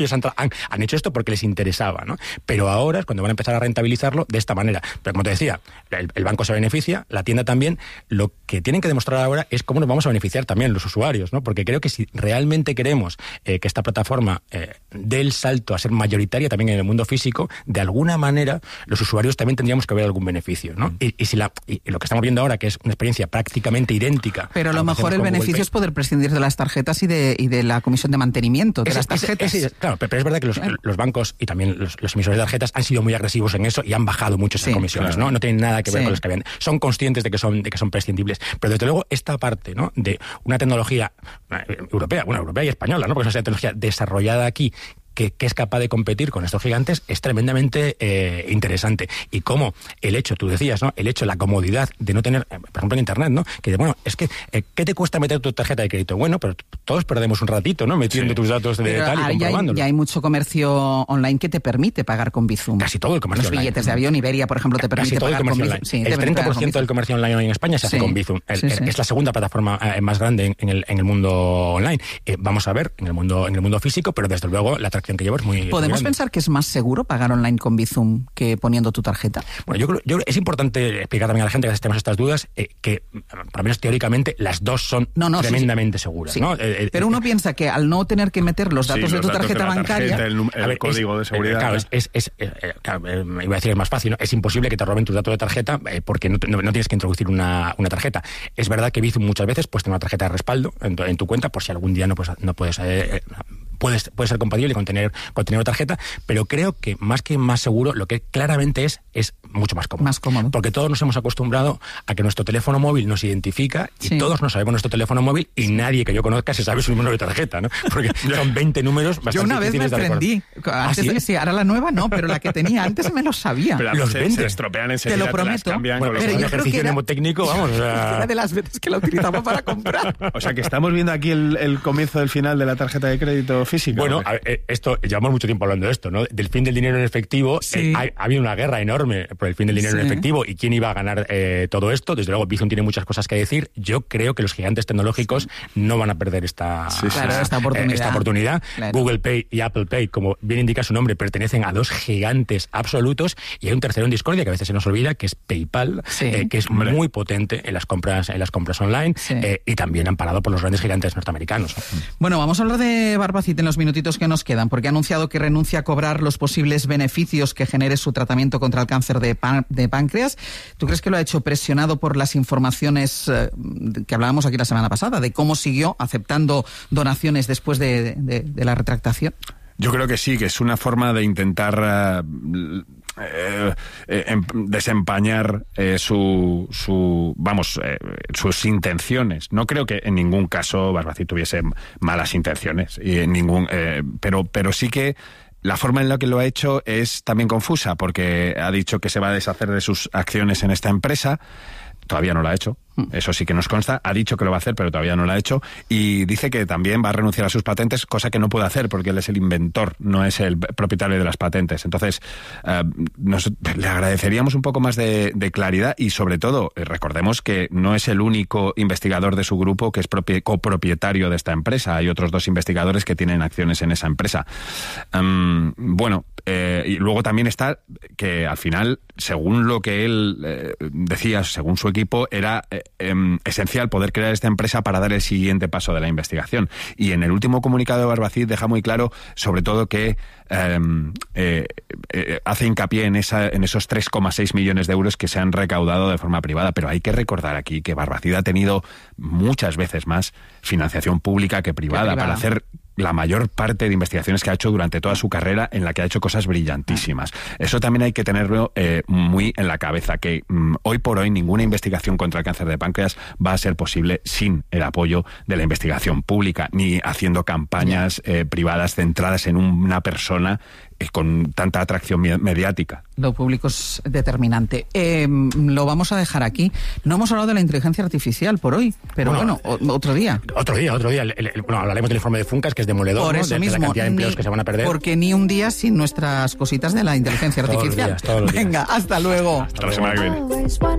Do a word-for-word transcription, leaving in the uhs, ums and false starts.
ellos han, han, han hecho esto porque les interesaba, ¿no? Pero ahora es cuando van a empezar a rentabilizarlo de esta manera. Pero como te decía, el, el banco se beneficia, la tienda también. Lo que tienen que demostrar ahora es cómo nos vamos a beneficiar también los usuarios, ¿no? Porque creo que si realmente queremos eh, que esta plataforma eh, dé el salto a ser mayoritaria también en el mundo físico, de alguna manera los usuarios también tendríamos que ver algún beneficio, ¿no? Y, y si la y lo que estamos viendo ahora, que es una experiencia prácticamente idéntica. Pero a lo mejor el beneficio es poder prescindir de las tarjetas y de, y de la comisión de mantenimiento de es, las tarjetas. Es, es, claro, pero es verdad que los, claro. los bancos y también los, los emisores de tarjetas han sido muy agresivos en eso y han bajado mucho esas sí, comisiones, claro. ¿no? No tienen nada que ver sí. con los que habían. Son conscientes de que son, de que son prescindibles. Pero desde luego esta parte, ¿no? De una tecnología europea, bueno, europea y española, ¿no? Porque es una tecnología desarrollada aquí, Que, que es capaz de competir con estos gigantes, es tremendamente eh, interesante. Y cómo el hecho, tú decías, ¿no? El hecho, la comodidad de no tener, por ejemplo, en Internet, ¿no? Que, bueno, es que, eh, ¿qué te cuesta meter tu tarjeta de crédito? Bueno, pero todos perdemos un ratito, ¿no? Metiendo sí. tus datos de pero tal y comprobándolo. Ya hay, ya hay mucho comercio online que te permite pagar con Bizum. Casi todo el comercio Los online. Los billetes de avión, Iberia, por ejemplo, te permite pagar con Bizum. Sí, el treinta por ciento del comercio online hoy en España se hace sí. con Bizum. El, sí, sí. Es la segunda plataforma eh, más grande en, en, el, en el mundo online. Eh, vamos a ver en el mundo en el mundo físico, pero desde luego la atracción que lleva es muy ¿Podemos pensar que es más seguro pagar online con Bizum que poniendo tu tarjeta? Bueno, yo creo, yo creo es importante explicar también a la gente que tenemos estas dudas eh, que, por lo menos teóricamente, las dos son no, no, tremendamente sí, sí. seguras. Sí. ¿no? Eh, Pero uno piensa que al no tener que meter los datos sí, de tu los datos tarjeta de la bancaria... Tarjeta, el, el ver, código es, de seguridad. Claro, es, es, es eh, claro, eh, iba a decir es más fácil, ¿no? Es imposible que te roben tus datos de tarjeta eh, porque no, no, no tienes que introducir una, una tarjeta. Es verdad que Bizum muchas veces pues tiene una tarjeta de respaldo en tu, en tu cuenta por si algún día no, pues, no puedes... Eh, Puedes, puede ser compatible con tener, con tener una tarjeta, pero creo que más que más seguro, lo que claramente es, es mucho más cómodo. Más cómodo. Porque todos nos hemos acostumbrado a que nuestro teléfono móvil nos identifica y sí. todos nos sabemos nuestro teléfono móvil y sí. nadie que yo conozca se sabe su número de tarjeta, ¿no? Porque son veinte números bastante Yo una vez me aprendí. ¿Ah, sí? sí, ahora la nueva no, pero la que tenía antes me lo sabía. Pero los se, veinte se estropean enseguida. Te lo prometo. Bueno, pero es un ejercicio mnemotécnico, vamos. O sea... Era de las veces que la utilizaba para comprar. O sea, que estamos viendo aquí el, el comienzo del final de la tarjeta de crédito física. Bueno, a ver, esto, llevamos mucho tiempo hablando de esto, ¿no? Del fin del dinero en efectivo. Sí. Eh, ha, ha habido una guerra enorme por el fin del dinero sí. en efectivo y quién iba a ganar eh, todo esto. Desde luego, Bizum tiene muchas cosas que decir. Yo creo que los gigantes tecnológicos no van a perder esta, sí, sí. Claro, esta oportunidad. Eh, esta oportunidad. Claro. Google Pay y Apple Pay, como bien indica su nombre, pertenecen a dos gigantes absolutos y hay un tercero en discordia que a veces se nos olvida, que es PayPal, sí. eh, que es Hombre. muy potente en las compras, en las compras online sí. eh, y también amparado por los grandes gigantes norteamericanos. Bueno, vamos a hablar de Barbacid en los minutitos que nos quedan, porque ha anunciado que renuncia a cobrar los posibles beneficios que genere su tratamiento contra el cáncer de, pan, de páncreas. ¿Tú crees que lo ha hecho presionado por las informaciones eh, que hablábamos aquí la semana pasada, de cómo siguió aceptando donaciones después de, de, de la retractación? Yo creo que sí, que es una forma de intentar uh, eh, eh, desempañar eh, su, su, vamos, eh, sus intenciones. No creo que en ningún caso Barbacid tuviese malas intenciones, y en ningún, eh, pero, pero sí que la forma en la que lo ha hecho es también confusa, porque ha dicho que se va a deshacer de sus acciones en esta empresa. Todavía no lo ha hecho, eso sí que nos consta. Ha dicho que lo va a hacer, pero todavía no lo ha hecho. Y dice que también va a renunciar a sus patentes, cosa que no puede hacer porque él es el inventor, no es el propietario de las patentes. Entonces, eh, nos, le agradeceríamos un poco más de, de claridad y, sobre todo, eh, recordemos que no es el único investigador de su grupo que es propie, copropietario de esta empresa. Hay otros dos investigadores que tienen acciones en esa empresa. Um, bueno, eh, y luego también está que, al final, según lo que él eh, decía, según su equipo, era eh, eh, esencial poder crear esta empresa para dar el siguiente paso de la investigación. Y en el último comunicado de Barbacid deja muy claro, sobre todo, que eh, eh, eh, hace hincapié en, esa, en esos tres coma seis millones de euros que se han recaudado de forma privada. Pero hay que recordar aquí que Barbacid ha tenido muchas veces más financiación pública que privada, privada. para hacer la mayor parte de investigaciones que ha hecho durante toda su carrera, en la que ha hecho cosas brillantísimas. Eso también hay que tenerlo eh, muy en la cabeza, que mm, hoy por hoy ninguna investigación contra el cáncer de páncreas va a ser posible sin el apoyo de la investigación pública, ni haciendo campañas eh, privadas centradas en una persona eh, con tanta atracción mediática. Lo público es determinante. Eh, lo vamos a dejar aquí. No hemos hablado de la inteligencia artificial por hoy, pero bueno, bueno otro día. Otro día, otro día. El, el, bueno, hablaremos del informe de Funcas, que es demoledor, por ¿no? eso de, mismo, de la cantidad de empleos ni, que se van a perder. Porque ni un día sin nuestras cositas de la inteligencia artificial. Todos los días, todos los días. Venga, hasta luego. Hasta la semana que viene.